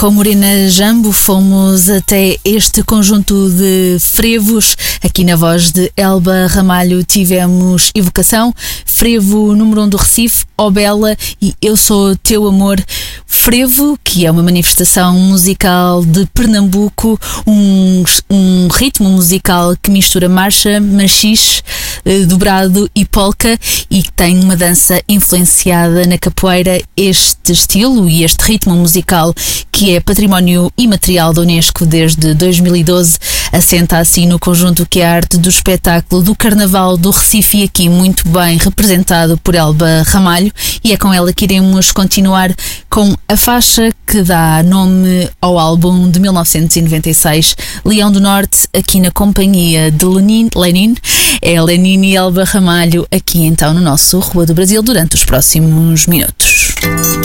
Com Morena Jambo fomos até este conjunto de frevos. Aqui na voz de Elba Ramalho tivemos Evocação, frevo número 1 do Recife, Ó Bela e Eu Sou Teu Amor. Frevo, que é uma manifestação musical de Pernambuco, um ritmo musical que mistura marcha, machixe, dobrado e polca, e que tem uma dança influenciada na capoeira. Este estilo e este ritmo musical, que é património imaterial da Unesco desde 2012, assenta assim no conjunto que é a arte do espetáculo do Carnaval do Recife, e aqui muito bem representado por Elba Ramalho, e é com ela que iremos continuar com a faixa que dá nome ao álbum de 1996, Leão do Norte, aqui na companhia de Lenin. É Lenin e Elba Ramalho aqui então no nosso Rua do Brasil durante os próximos minutos.